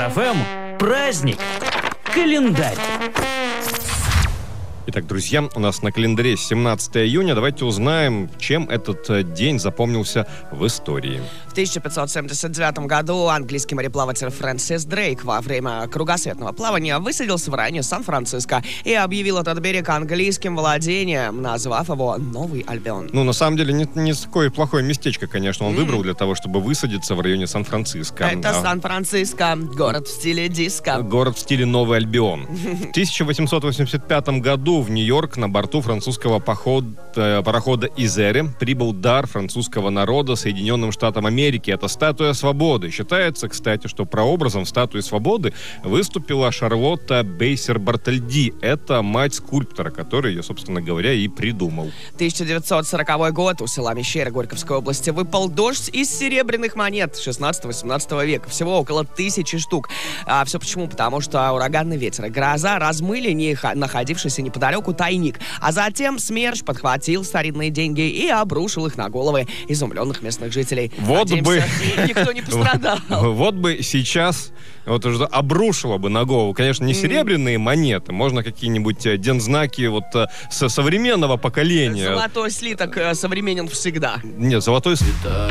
ФМ праздник. Календарь. Итак, друзья, у нас на календаре 17 июня. Давайте узнаем, чем этот день запомнился в истории. В 1579 году английский мореплаватель Фрэнсис Дрейк во время кругосветного плавания высадился в районе Сан-Франциско и объявил этот берег английским владением, назвав его Новый Альбион. Ну, на самом деле, не такое плохое местечко, конечно, он выбрал для того, чтобы высадиться в районе Сан-Франциско. Это Сан-Франциско, город в стиле диско. Город в стиле Новый Альбион. В 1885 году в Нью-Йорк на борту французского парохода «Изере» прибыл дар французского народа Соединенным Штатам Америки. Это статуя свободы. Считается, кстати, что прообразом статуи свободы выступила Шарлотта Бейсер-Бартольди. Это мать скульптора, который ее, собственно говоря, и придумал. 1940 год. У села Мещеря Горьковской области выпал дождь из серебряных монет 16-18 века. Всего около 1000 штук. А все почему? Потому что ураганный ветер и гроза размыли находившийся неподалеку тайник. А затем СМЕРШ подхватил старинные деньги и обрушил их на головы изумленных местных жителей. Надеемся, никто не пострадал. Вот бы сейчас вот уже обрушило бы на голову, конечно, не серебряные монеты, можно какие-нибудь дензнаки вот современного поколения. Золотой слиток современен всегда. Нет, золотой слиток.